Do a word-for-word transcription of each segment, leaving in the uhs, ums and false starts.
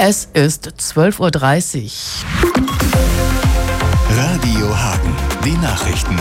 Es ist zwölf Uhr dreißig. Radio Hagen, die Nachrichten.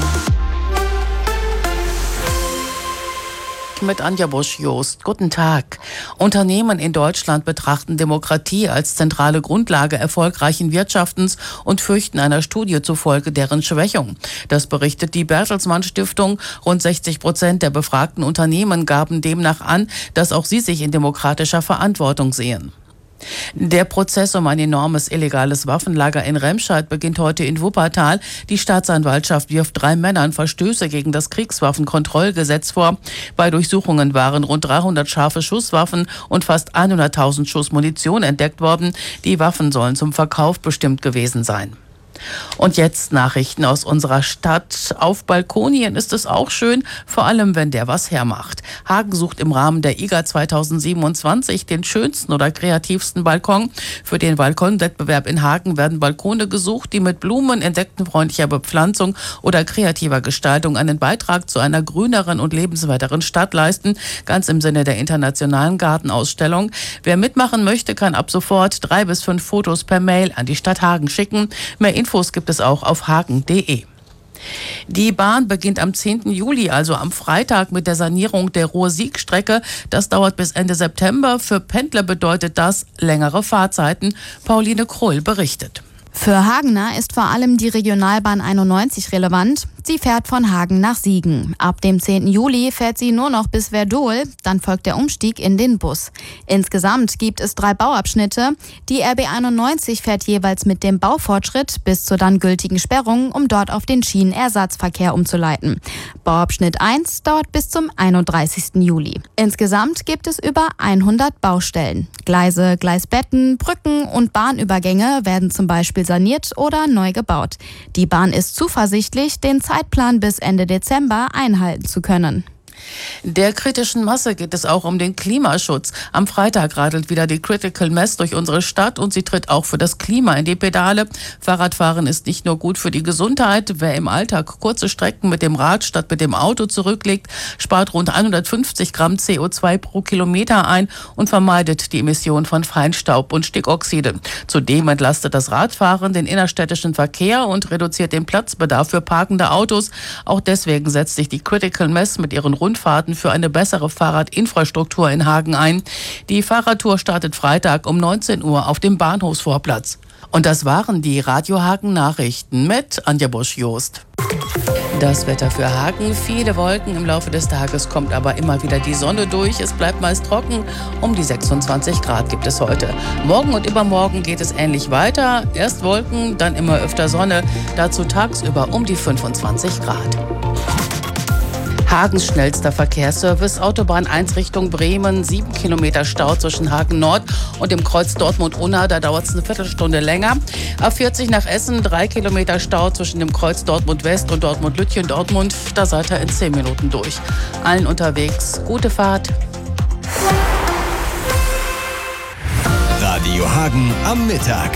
Mit Anja Busch-Jost. Guten Tag. Unternehmen in Deutschland betrachten Demokratie als zentrale Grundlage erfolgreichen Wirtschaftens und fürchten einer Studie zufolge deren Schwächung. Das berichtet die Bertelsmann Stiftung. Rund sechzig Prozent der befragten Unternehmen gaben demnach an, dass auch sie sich in demokratischer Verantwortung sehen. Der Prozess um ein enormes illegales Waffenlager in Remscheid beginnt heute in Wuppertal. Die Staatsanwaltschaft wirft drei Männern Verstöße gegen das Kriegswaffenkontrollgesetz vor. Bei Durchsuchungen waren rund dreihundert scharfe Schusswaffen und fast hunderttausend Schuss Munition entdeckt worden. Die Waffen sollen zum Verkauf bestimmt gewesen sein. Und jetzt Nachrichten aus unserer Stadt. Auf Balkonien ist es auch schön, vor allem wenn der was hermacht. Hagen sucht im Rahmen der I G A zweitausendsiebenundzwanzig den schönsten oder kreativsten Balkon. Für den Balkonwettbewerb in Hagen werden Balkone gesucht, die mit Blumen, insektenfreundlicher Bepflanzung oder kreativer Gestaltung einen Beitrag zu einer grüneren und lebenswerteren Stadt leisten, ganz im Sinne der internationalen Gartenausstellung. Wer mitmachen möchte, kann ab sofort drei bis fünf Fotos per Mail an die Stadt Hagen schicken. Mehr Infos gibt es auch auf hagen punkt de. Die Bahn beginnt am zehnten Juli, also am Freitag, mit der Sanierung der Ruhr-Sieg-Strecke. Das dauert bis Ende September. Für Pendler bedeutet das längere Fahrzeiten. Pauline Krull berichtet. Für Hagener ist vor allem die Regionalbahn einundneunzig relevant. Sie fährt von Hagen nach Siegen. Ab dem zehnten Juli fährt sie nur noch bis Werdohl, dann folgt der Umstieg in den Bus. Insgesamt gibt es drei Bauabschnitte. Die R B einundneunzig fährt jeweils mit dem Baufortschritt bis zur dann gültigen Sperrung, um dort auf den Schienenersatzverkehr umzuleiten. Bauabschnitt eins dauert bis zum einunddreißigsten Juli. Insgesamt gibt es über hundert Baustellen. Gleise, Gleisbetten, Brücken und Bahnübergänge werden zum Beispiel saniert oder neu gebaut. Die Bahn ist zuversichtlich, den Zeitplan bis Ende Dezember einhalten zu können. Der kritischen Masse geht es auch um den Klimaschutz. Am Freitag radelt wieder die Critical Mass durch unsere Stadt und sie tritt auch für das Klima in die Pedale. Fahrradfahren ist nicht nur gut für die Gesundheit. Wer im Alltag kurze Strecken mit dem Rad statt mit dem Auto zurücklegt, spart rund hundertfünfzig Gramm C O zwei pro Kilometer ein und vermeidet die Emission von Feinstaub und Stickoxide. Zudem entlastet das Radfahren den innerstädtischen Verkehr und reduziert den Platzbedarf für parkende Autos. Auch deswegen setzt sich die Critical Mass mit ihren Rundfahrten für eine bessere Fahrradinfrastruktur in Hagen ein. Die Fahrradtour startet Freitag um neunzehn Uhr auf dem Bahnhofsvorplatz. Und das waren die Radio Hagen Nachrichten mit Anja Busch-Jost. Das Wetter für Hagen, viele Wolken, im Laufe des Tages kommt aber immer wieder die Sonne durch. Es bleibt meist trocken, um die sechsundzwanzig Grad gibt es heute. Morgen und übermorgen geht es ähnlich weiter. Erst Wolken, dann immer öfter Sonne, dazu tagsüber um die fünfundzwanzig Grad. Hagens schnellster Verkehrsservice, Autobahn eins Richtung Bremen, sieben Kilometer Stau zwischen Hagen Nord und dem Kreuz Dortmund-Unna, da dauert es eine Viertelstunde länger. A vierzig nach Essen, drei Kilometer Stau zwischen dem Kreuz Dortmund-West und Dortmund-Lütchen-Dortmund, da seid ihr in zehn Minuten durch. Allen unterwegs, gute Fahrt. Radio Hagen am Mittag.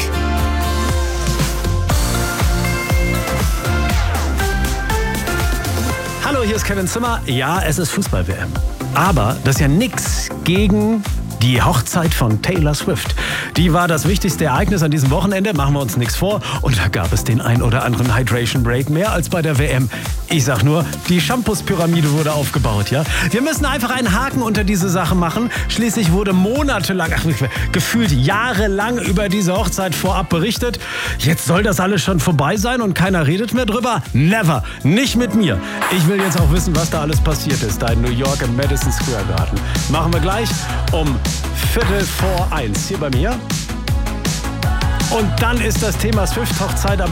Hallo, hier ist Kevin Zimmer. Ja, es ist Fußball-W M. Aber das ist ja nix gegen die Hochzeit von Taylor Swift. Die war das wichtigste Ereignis an diesem Wochenende, machen wir uns nichts vor. Und da gab es den ein oder anderen Hydration Break, mehr als bei der W M. Ich sag nur, die Shampoos-Pyramide wurde aufgebaut, ja. Wir müssen einfach einen Haken unter diese Sache machen. Schließlich wurde monatelang, ach, gefühlt jahrelang über diese Hochzeit vorab berichtet. Jetzt soll das alles schon vorbei sein und keiner redet mehr drüber? Never, nicht mit mir. Ich will jetzt auch wissen, was da alles passiert ist, da in New York im Madison Square Garden. Machen wir gleich um Viertel vor eins hier bei mir. Und dann ist das Thema Swift-Hochzeit aber